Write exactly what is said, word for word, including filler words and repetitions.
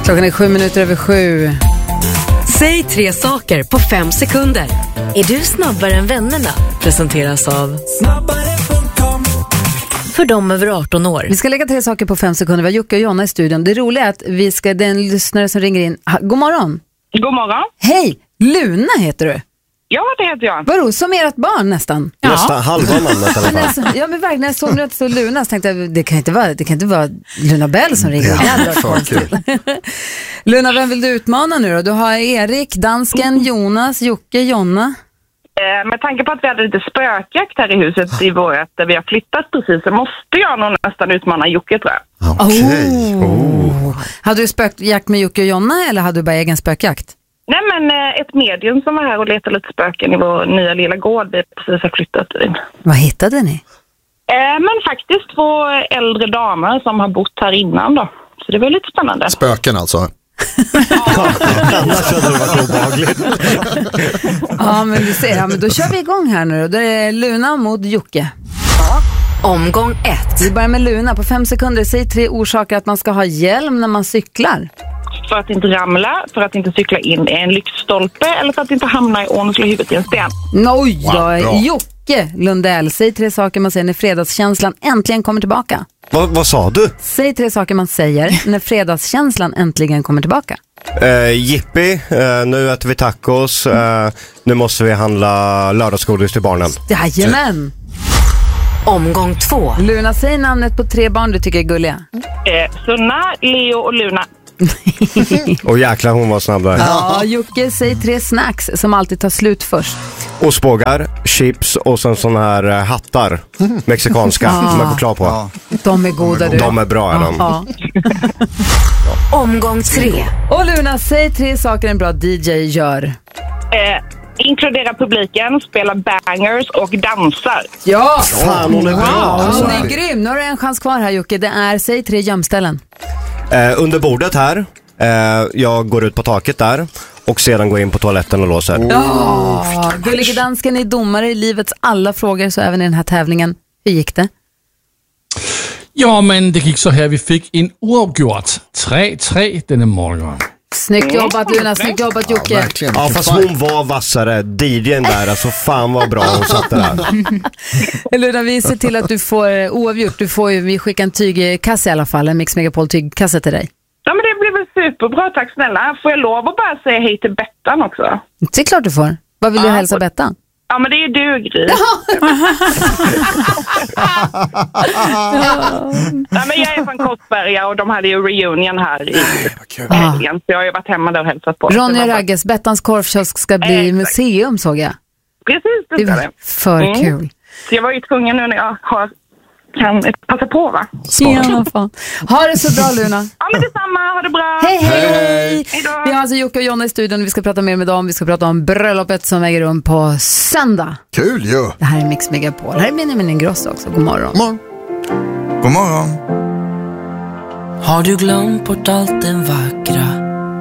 Klockan är sju minuter över sju. Säg tre saker på fem sekunder. Är du snabbare än vännerna? Presenteras av snabbare punkt com. För dem över arton år. Vi ska lägga tre saker på fem sekunder. Vi har Jocke och Jonna i studion. Det roliga är att vi ska, den lyssnare som ringer in. Ha, god morgon. God morgon. Hej, Luna heter du. Ja, det heter jag. Vadå, som ert barn nästan? Ja. Nästan halva namnet i alla fall. Alltså, ja, men verkligen, när jag såg att det stod Luna så tänkte jag, det kan inte vara, det kan inte vara Luna Bell som ringer. Ja, Luna, vem vill du utmana nu då? Du har Erik, dansken, Jonas, Jocke, Jonna. Eh, med tanke på att vi hade lite spökjakt här i huset i vårt, där vi har flyttat precis, så måste jag nog nästan utmana Jocke, tror jag. Okej. Okay. Oh. Oh. Hade du spökjakt med Jocke och Jonna eller hade du bara egen spökjakt? Nej, men eh, ett medium som var här och letade lite spöken i vår nya lilla gård vi precis har flyttat in. Vad hittade ni? Eh, men faktiskt två äldre damer som har bott här innan då. Så det var lite spännande. Spöken alltså? Annars hade det varit obehagligt. Ja, men du ser, ja, men då kör vi igång här nu då. Då är det Luna mot Jocke. Omgång ett. Vi börjar med Luna. På fem sekunder, säg tre orsaker att man ska ha hjälm när man cyklar. För att inte ramla, för att inte cykla in i en lyktstolpe eller för att inte hamna i ån och slå huvudet i en sten. Oj då, wow, Jocke Lundell. Säg tre saker man säger när fredagskänslan äntligen kommer tillbaka. Va, vad sa du? Säg tre saker man säger när fredagskänslan äntligen kommer tillbaka. Uh, Jippi, uh, nu äter vi tacos. Uh, nu måste vi handla lördagsgodis till barnen. Jajamän. Omgång två. Luna, säg namnet på tre barn du tycker är gulliga. Eh, Sunna, Leo och Luna. Och jäklar, hon var snabb där. Ja, Jocke, säg tre snacks som alltid tar slut först. Ostbågar, chips och sen såna här uh, hattar. Mexikanska Ah. med choklad på. Ja. De är goda du. De är bra, är de. Ja. Omgång tre. Och Luna, säg tre saker en bra D J gör. Eh, inkludera publiken, spela bangers och dansar. Ja! Fan, hon är bra. Ja, hon är grym. Nu har du en chans kvar här, Jocke. Det är, säg tre gömställen. Eh, under bordet här. Eh, jag går ut på taket där. Och sedan går in på toaletten och låser. Ja, oh, Gullige dansken är domare i livets alla frågor, så även i den här tävlingen. Hur gick det? Ja, men det gick så här. Vi fick en oavgjort tre tre denna morgon. Snyggt jobbat, Luna. Snyggt jobbat, Jocke. Ja, verkligen. Ja, fast hon var vassare. D J:n där, alltså fan vad bra hon satte där. Luna, vi ser till att du får oavgjort. Du får ju, vi skickar en tygkasse i alla fall. En Mix Megapol tygkasse till dig. Ja, men det blir väl superbra, tack snälla. Får jag lov att bara säga hej till Bettan också? Det är klart du får. Vad vill du Ja, hälsa Bettan? Ja, men det är ju du, Gry. Ja, men jag är från Korsberga och de hade ju reunion här i helgen. Så jag har ju varit hemma där och hälsat på. Ronja Ragges, Bettans korvkiosk ska bli Exakt. museum, såg jag. Precis, det Det ska var det. för Mm. kul. Så jag var ju tvungen nu när jag har, kan passa på, va? Ja, fan. Ha det så bra, Luna. Ja, men detsamma. Ha det bra. Hej, hej! Hej då. Vi har alltså Jocke och Jonna i studion. Vi ska prata mer med dem. Vi ska prata om bröllopet som äger rum på söndag. Kul ju. Det här är Mix Megapol. Här är Benjamin Ingrosso också. God morgon. God morgon. God morgon. Har du glömt bort allt det vackra